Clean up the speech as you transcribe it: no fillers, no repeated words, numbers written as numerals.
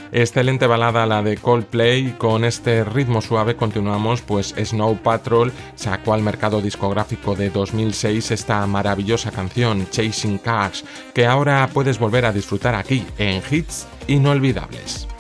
Excelente balada la de Coldplay. Con este ritmo suave continuamos, pues Snow Patrol sacó al mercado discográfico de 2006 esta maravillosa canción Chasing Cars, que ahora puedes volver a disfrutar aquí en Hits Inolvidables.